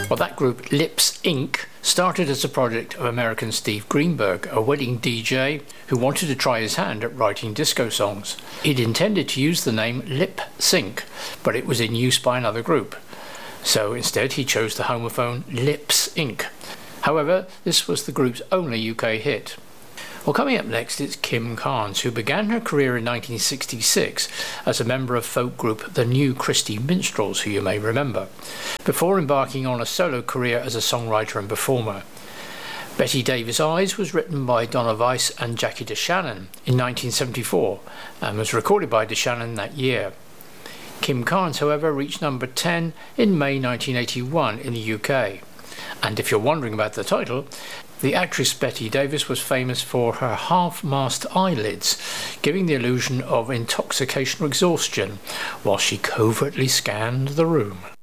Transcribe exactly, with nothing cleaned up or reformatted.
Well, that group, Lips Incorporated, started as a project of American Steve Greenberg, a wedding D J who wanted to try his hand at writing disco songs. He'd intended to use the name Lip Sync, but it was in use by another group. So instead he chose the homophone Lips Incorporated. However, this was the group's only U K hit. Well, coming up next is Kim Carnes, who began her career in nineteen sixty-six as a member of folk group The New Christy Minstrels, who you may remember, before embarking on a solo career as a songwriter and performer. Betty Davis Eyes was written by Donna Weiss and Jackie DeShannon in nineteen seventy-four and was recorded by DeShannon that year. Kim Carnes, however, reached number ten in May nineteen eighty-one in the U K. And if you're wondering about the title, the actress Betty Davis was famous for her half-mast eyelids, giving the illusion of intoxication or exhaustion while she covertly scanned the room.